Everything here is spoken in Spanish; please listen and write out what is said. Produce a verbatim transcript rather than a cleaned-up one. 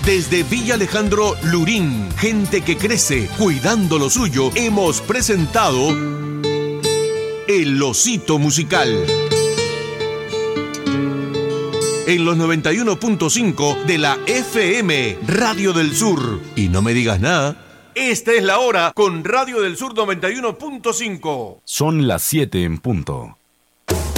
Desde Villa Alejandro Lurín, gente que crece cuidando lo suyo, hemos presentado El Osito Musical. En los noventa y uno punto cinco de la F M, Radio del Sur. Y no me digas nada. Esta es la hora con Radio del Sur noventa y uno punto cinco. Son las siete en punto.